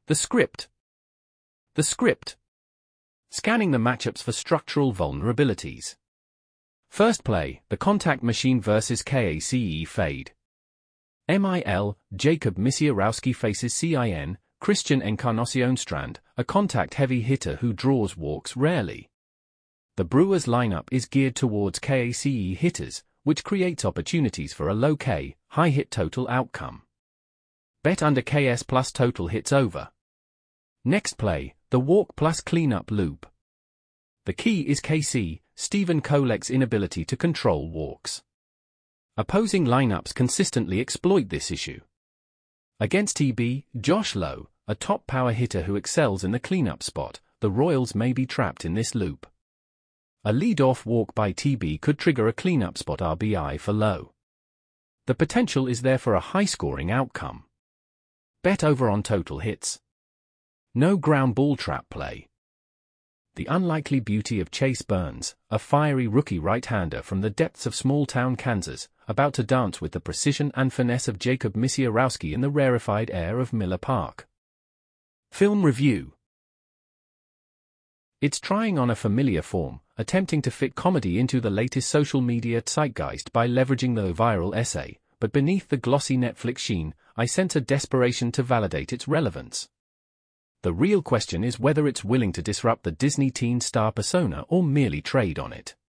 The script. The script. Scanning the matchups for structural vulnerabilities. First play, the Contact Machine vs KACE Fade. MIL, Jacob Misiorowski faces CIN, Christian Encarnacion Strand, a contact-heavy hitter who draws walks rarely. The Brewers lineup is geared towards KACE hitters, which creates opportunities for a low K, high hit total outcome. Bet under KS plus total hits over. Next play, the Walk plus Cleanup Loop. The key is KC, Stephen Kolek's inability to control walks. Opposing lineups consistently exploit this issue. Against TB, Josh Lowe, a top power hitter who excels in the cleanup spot, the Royals may be trapped in this loop. A lead-off walk by TB could trigger a cleanup spot RBI for Lowe. The potential is there for a high-scoring outcome. Bet over on total hits. No ground ball trap play. The unlikely beauty of Chase Burns, a fiery rookie right-hander from the depths of small-town Kansas, about to dance with the precision and finesse of Jacob Misiorowski in the rarefied air of Miller Park. Film review. It's trying on a familiar form, attempting to fit comedy into the latest social media zeitgeist by leveraging the viral essay, but beneath the glossy Netflix sheen, I sense a desperation to validate its relevance. The real question is whether it's willing to disrupt the Disney teen star persona or merely trade on it.